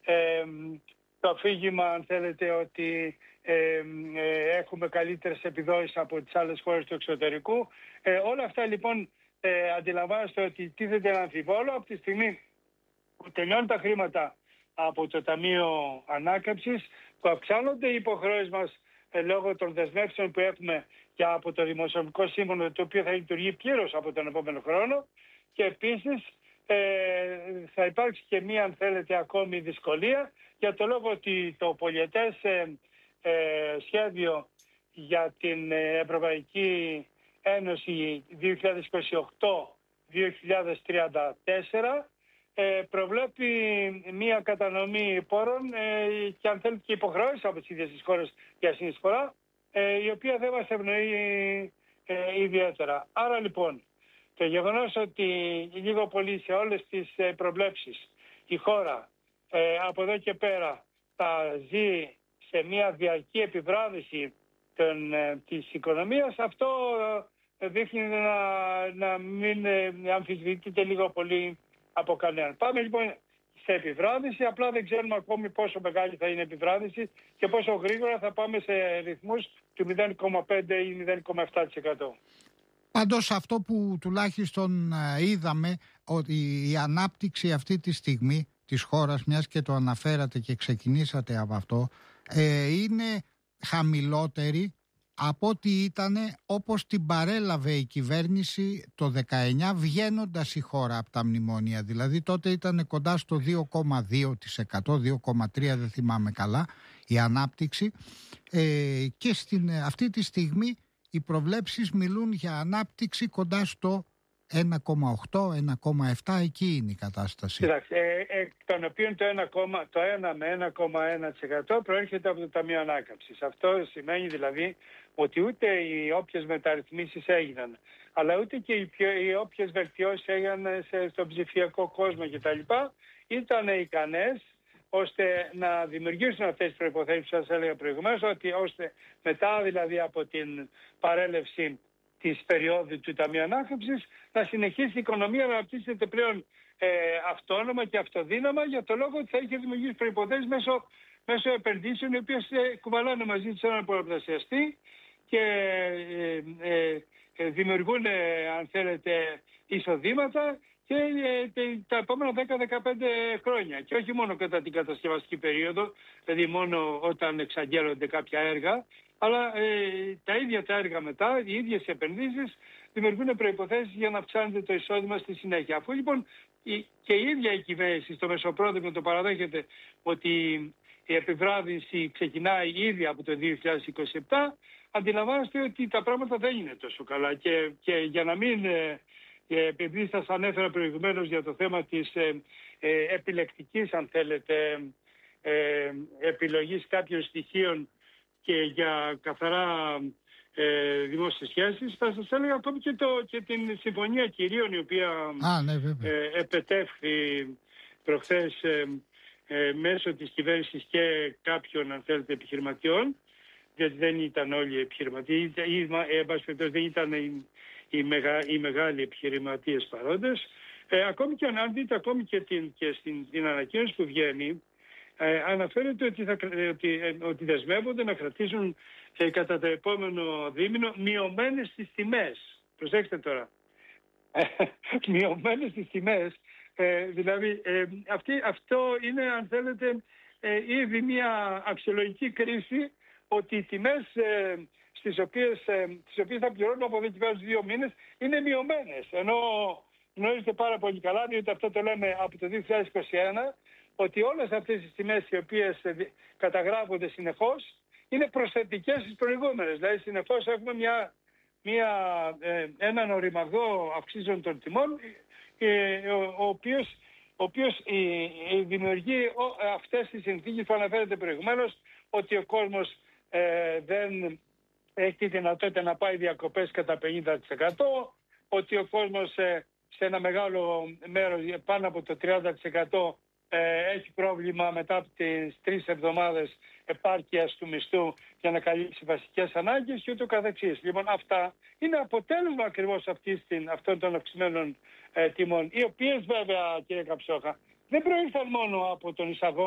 το αφήγημα, αν θέλετε, ότι έχουμε καλύτερες επιδόσεις από τις άλλες χώρες του εξωτερικού. Όλα αυτά λοιπόν αντιλαμβάνεστε ότι τίθεται ένα αμφιβόλο από τη στιγμή που τελειώνουν τα χρήματα από το Ταμείο Ανάκαμψης, που αυξάνονται οι υποχρεώσεις μας λόγω των δεσμεύσεων που έχουμε και από το Δημοσιονομικό Σύμφωνο, το οποίο θα λειτουργεί πλήρως από τον επόμενο χρόνο, και επίσης θα υπάρξει και μία, αν θέλετε, ακόμη δυσκολία για το λόγο ότι το πολιετές σχέδιο για την Ευρωπαϊκή Ένωση 2028-2034 προβλέπει μία κατανομή πόρων και, αν θέλετε, και υποχρεώσεις από τις ίδιες τις χώρες για συνεισφορά, η οποία δεν μας ευνοεί ιδιαίτερα. Άρα λοιπόν, το γεγονός ότι λίγο πολύ σε όλες τις προβλέψεις η χώρα από εδώ και πέρα θα ζει σε μια διαρκή επιβράδυση της οικονομίας, αυτό δείχνει να μην αμφισβητείται λίγο πολύ από κανέναν. Πάμε λοιπόν σε επιβράδυση, απλά δεν ξέρουμε ακόμη πόσο μεγάλη θα είναι η επιβράδυση και πόσο γρήγορα θα πάμε σε ρυθμούς του 0,5 ή 0,7%. Πάντως αυτό που τουλάχιστον είδαμε, ότι η ανάπτυξη αυτή τη στιγμή της χώρας, μιας και το αναφέρατε και ξεκινήσατε από αυτό, είναι χαμηλότερη από ό,τι ήταν όπως την παρέλαβε η κυβέρνηση το 19, βγαίνοντας η χώρα από τα μνημόνια. Δηλαδή τότε ήταν κοντά στο 2,2%, 2,3% δεν θυμάμαι καλά η ανάπτυξη, και αυτή τη στιγμή οι προβλέψεις μιλούν για ανάπτυξη κοντά στο 1,8, 1,7, εκεί είναι η κατάσταση. Κοιτάξτε, εκ των οποίων το 1 με 1,1% προέρχεται από το Ταμείο Ανάκαμψης. Αυτό σημαίνει δηλαδή ότι ούτε οι όποιες μεταρρυθμίσεις έγιναν, αλλά ούτε και οι όποιες βελτιώσεις έγιναν στον ψηφιακό κόσμο κτλ. Ήταν ικανές ώστε να δημιουργήσουν αυτές τις προϋποθέσεις που σας έλεγα προηγουμένως, ώστε μετά δηλαδή από την παρέλευση της περίοδου του Ταμείου Ανάκαμψης να συνεχίσει η οικονομία να αναπτύσσεται πλέον αυτόνομα και αυτοδύναμα, για το λόγο ότι θα είχε δημιουργήσει προϋποθέσεις μέσω επενδύσεων, οι οποίες κουβαλάνε μαζί τους έναν πολλαπλασιαστή και δημιουργούν, αν θέλετε, εισοδήματα και τα επόμενα 10-15 χρόνια. Και όχι μόνο κατά την κατασκευαστική περίοδο, δηλαδή μόνο όταν εξαγγέλλονται κάποια έργα, αλλά τα ίδια τα έργα μετά, οι ίδιες επενδύσεις δημιουργούν προϋποθέσεις για να αυξάνεται το εισόδημα στη συνέχεια. Αφού λοιπόν και η ίδια η κυβέρνηση στο μεσοπρόθεσμο το παραδέχεται ότι η επιβράδυνση ξεκινάει ήδη από το 2027, αντιλαμβάνεστε ότι τα πράγματα δεν είναι τόσο καλά. Και για να μην, επειδή σας ανέφερα προηγουμένως για το θέμα της επιλεκτικής, αν θέλετε, επιλογής κάποιων στοιχείων και για καθαρά δημόσιες σχέσεις, θα σας έλεγα ακόμη και την Συμφωνία Κυρίων, η οποία επετεύχθη προχθές μέσω της κυβέρνησης και κάποιων, αν θέλετε, επιχειρηματιών, γιατί δεν ήταν όλοι οι επιχειρηματίες, δεν ήταν οι μεγάλοι επιχειρηματίες παρόντες. Ακόμη και αν δείτε ακόμη και στην ανακοίνωση που βγαίνει, αναφέρεται ότι δεσμεύονται να κρατήσουν κατά το επόμενο δίμηνο μειωμένες τις τιμές. Προσέξτε τώρα. Μειωμένες τις τιμές. Δηλαδή αυτό είναι, αν θέλετε, ήδη μια αξιολογική κρίση, ότι οι τιμές τις οποίες θα πληρώνουμε από εδώ και πέρα στους 2 μήνες είναι μειωμένες. Ενώ γνωρίζετε πάρα πολύ καλά, διότι αυτό το λέμε από το 2021, ότι όλες αυτές τις τιμές οι οποίες καταγράφονται συνεχώς είναι προσθετικές στις προηγούμενες. Δηλαδή συνεχώς έχουμε έναν οριμαγδό αυξήσεων των τιμών, ο οποίος δημιουργεί αυτές τις συνθήκες που αναφέρεται προηγουμένως, ότι ο κόσμος δεν έχει τη δυνατότητα να πάει διακοπές κατά 50%, ότι ο κόσμος σε ένα μεγάλο μέρος, πάνω από το 30%, έχει πρόβλημα μετά από τις 3 εβδομάδες επάρκειας του μισθού για να καλύψει βασικές ανάγκες και ούτω καθεξής. Λοιπόν, αυτά είναι αποτέλεσμα ακριβώς αυτών των αυξημένων τιμών, οι οποίες βέβαια, κύριε Καψόχα, δεν προήλθαν μόνο από τον εισαγόμενο